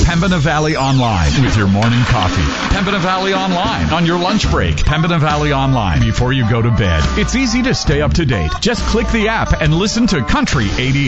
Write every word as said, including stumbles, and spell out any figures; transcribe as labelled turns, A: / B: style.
A: Pembina Valley Online with your morning coffee. Pembina Valley Online on your lunch break. Pembina Valley Online before you go to bed. It's easy to stay up to date. Just click the app and listen to Country eighty